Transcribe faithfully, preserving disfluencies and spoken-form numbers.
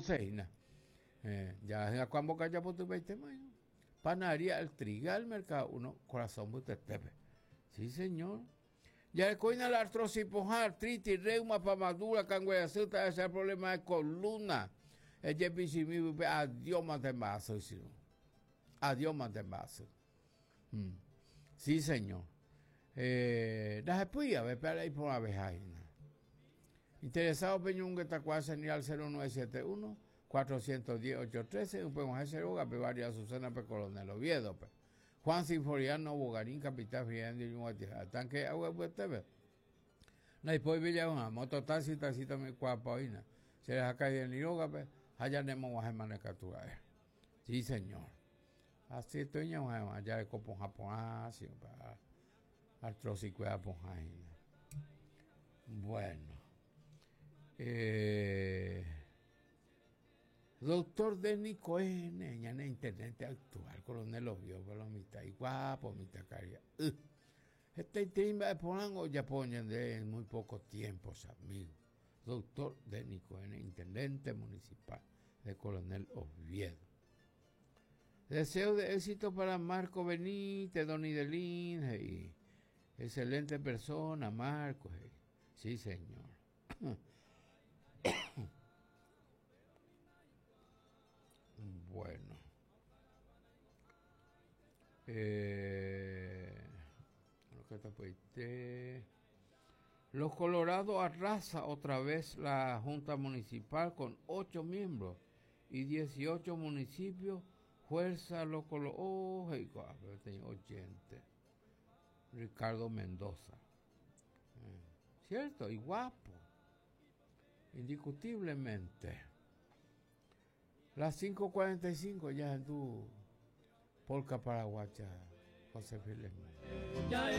Seina. Eh, ya en Acuambo Calla por tu veinte mayo. Panadería El Trigal, Mercado Uno, Corazón Butetepe. Sí, señor. Ya el coina la artrosis, artritis, reuma, pamadura, cangueyazuta, ese problema de columna. El yepisimi, adiós, matembazo. Adiós, matembazo. Mm. Sí, señor. Eh, después, a ver, para ir por la vejaina. Interesado, Peñón, que está cuasi al cero nueve siete uno, cuatro uno cero, ocho uno tres, un peón ese lugar, pe varias Susana, pe Coronel Oviedo, pe. Juan Sinforiano, Bogarín, Capital, Friendo y un tanque, agua, pues, te ve. No hay por Villa, una moto, taxi, taxita, mi cuapa, oína. Se les ha caído en Niroga, pe, allá tenemos guajemane captura. Sí, señor. Así estoy, ya, allá de Copón Japón, así, para artrosis, Japón, bueno. Eh, doctor Denis Cohen, en internet actual, coronel Oviedo, pero mitad y guapo, mitad caria. Uh. Este timba de Polanco ya ponen de muy poco tiempo, amigos. Doctor Denis Cohen, intendente municipal de Coronel Oviedo. Deseo de éxito para Marco Benítez, Don Idelín, hey. Excelente persona, Marco. Hey. Sí, señor. Bueno. Eh, Los Colorados arrasa otra vez la Junta Municipal con ocho miembros y dieciocho municipios. Fuerza los Colorados. Oh, hey, oyente. Ricardo Mendoza. Eh, ¿Cierto? Y guapo. Indiscutiblemente. Las cinco cuarenta y cinco ya en tu Polka Paraguacha, José Filemón.